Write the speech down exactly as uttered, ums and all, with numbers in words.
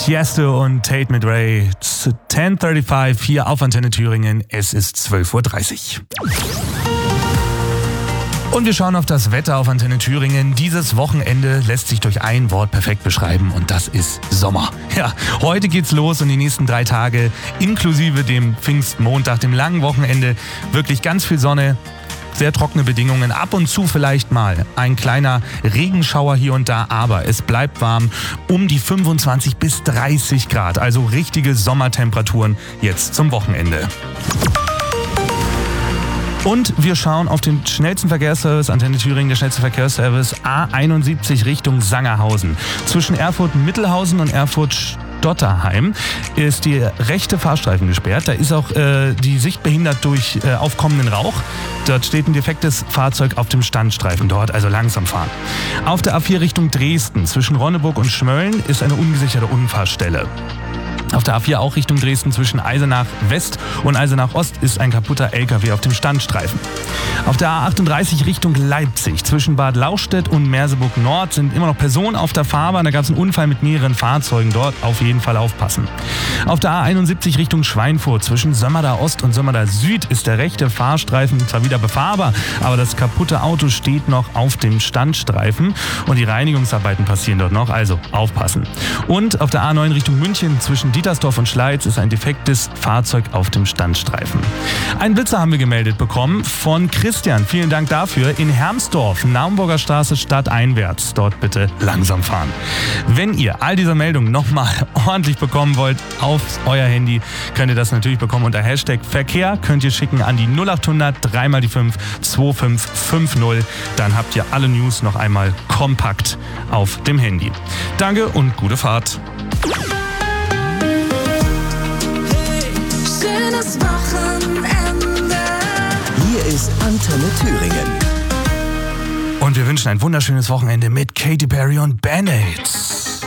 Tiesto und Tate mit Ray. zehn Uhr fünfunddreißig hier auf Antenne Thüringen. Es ist zwölf Uhr dreißig. Und wir schauen auf das Wetter auf Antenne Thüringen. Dieses Wochenende lässt sich durch ein Wort perfekt beschreiben und das ist Sommer. Ja, heute geht's los und die nächsten drei Tage inklusive dem Pfingstmontag, dem langen Wochenende, wirklich ganz viel Sonne. Sehr trockene Bedingungen, ab und zu vielleicht mal ein kleiner Regenschauer hier und da, aber es bleibt warm, um die fünfundzwanzig bis dreißig Grad, also richtige Sommertemperaturen jetzt zum Wochenende. Und wir schauen auf den schnellsten Verkehrsservice, Antenne Thüringen, der schnellste Verkehrsservice A einundsiebzig Richtung Sangerhausen. Zwischen Erfurt-Mittelhausen und Erfurt-Stotterheim ist die rechte Fahrstreifen gesperrt. Da ist auch äh, die Sicht behindert durch äh, aufkommenden Rauch. Dort steht ein defektes Fahrzeug auf dem Standstreifen, dort also langsam fahren. Auf der A vier Richtung Dresden zwischen Ronneburg und Schmölln ist eine ungesicherte Unfallstelle. Auf der A vier auch Richtung Dresden zwischen Eisenach West und Eisenach Ost ist ein kaputter L K W auf dem Standstreifen. Auf der A achtunddreißig Richtung Leipzig zwischen Bad Lauchstädt und Merseburg Nord sind immer noch Personen auf der Fahrbahn. Da gab es einen Unfall mit mehreren Fahrzeugen, dort auf jeden Fall aufpassen. Auf der A einundsiebzig Richtung Schweinfurt zwischen Sömmerda Ost und Sömmerda Süd ist der rechte Fahrstreifen zwar wieder befahrbar, aber das kaputte Auto steht noch auf dem Standstreifen und die Reinigungsarbeiten passieren dort noch, also aufpassen. Und auf der A neun Richtung München zwischen Dietersdorf und Schleiz ist ein defektes Fahrzeug auf dem Standstreifen. Einen Blitzer haben wir gemeldet bekommen von Christian. Vielen Dank dafür. In Hermsdorf, Naumburger Straße stadteinwärts. Dort bitte langsam fahren. Wenn ihr all diese Meldungen nochmal ordentlich bekommen wollt auf euer Handy, könnt ihr das natürlich bekommen unter Hashtag Verkehr. Könnt ihr schicken an die null achthundert drei mal die fünf zwei fünf fünf null. Dann habt ihr alle News noch einmal kompakt auf dem Handy. Danke und gute Fahrt. Hier ist Antenne Thüringen. Und wir wünschen ein wunderschönes Wochenende mit Katy Perry und Band-Aids.